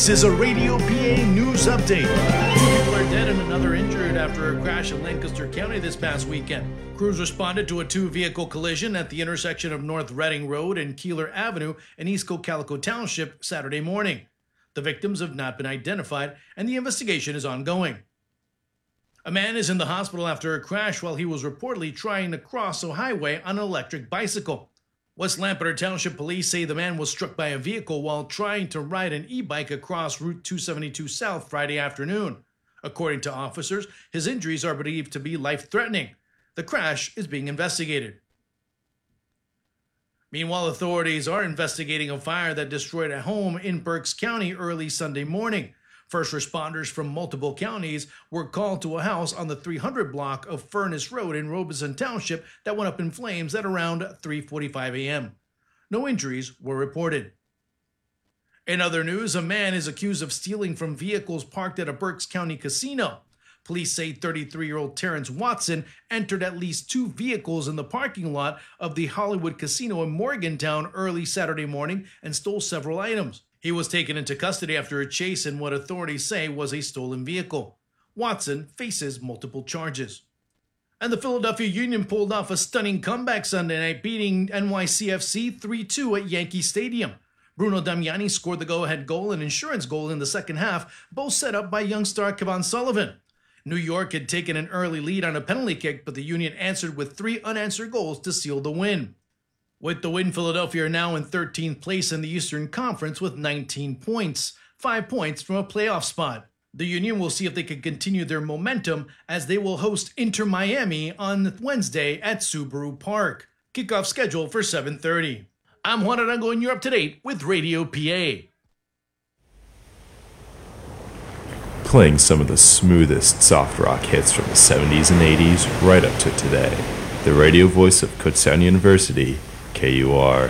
This is a Radio PA news update. 2 people are dead and another injured after a crash in Lancaster County this past weekend. Crews responded to a two-vehicle collision at the intersection of North Reading Road and Keeler Avenue in East Calico Township Saturday morning. The victims have not been identified and the investigation is ongoing. A man is in the hospital after a crash while he was reportedly trying to cross a highway on an electric bicycle. West Lampeter Township Police say the man was struck by a vehicle while trying to ride an e-bike across Route 272 South Friday afternoon. According to officers, his injuries are believed to be life-threatening. The crash is being investigated. Meanwhile, authorities are investigating a fire that destroyed a home in Berks County early Sunday morning. First responders from multiple counties were called to a house on the 300 block of Furnace Road in Robeson Township that went up in flames at around 3:45 a.m. No injuries were reported. In other news, a man is accused of stealing from vehicles parked at a Berks County casino. Police say 33-year-old Terrence Watson entered at least two vehicles in the parking lot of the Hollywood Casino in Morgantown early Saturday morning and stole several items. He was taken into custody after a chase in what authorities say was a stolen vehicle. Watson faces multiple charges. And the Philadelphia Union pulled off a stunning comeback Sunday night, beating NYCFC 3-2 at Yankee Stadium. Bruno Damiani scored the go-ahead goal and insurance goal in the second half, both set up by young star Kevon Sullivan. New York had taken an early lead on a penalty kick, but the Union answered with 3 unanswered goals to seal the win. With the win, Philadelphia are now in 13th place in the Eastern Conference with 19 points, 5 points from a playoff spot. The Union will see if they can continue their momentum as they will host Inter Miami on Wednesday at Subaru Park. Kickoff scheduled for 7:30. I'm Juan Arango and you're up to date with Radio PA. Playing some of the smoothest soft rock hits from the 70s and 80s right up to today. The radio voice of Kutztown University, KUR.